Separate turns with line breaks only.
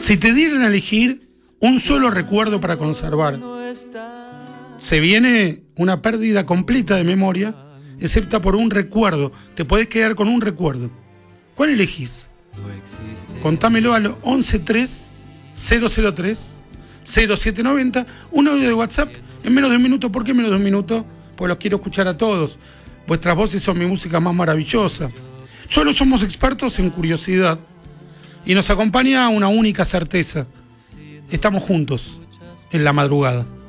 Si te dieran a elegir un solo recuerdo para conservar, se viene una pérdida completa de memoria, excepto por un recuerdo. Te podés quedar con un recuerdo. ¿Cuál elegís? Contámelo al 113-003-0790, un audio de WhatsApp en menos de un minuto. ¿Por qué menos de un minuto? Pues los quiero escuchar a todos. Vuestras voces son mi música más maravillosa. Solo somos expertos en curiosidad y nos acompaña una única certeza: estamos juntos en la madrugada.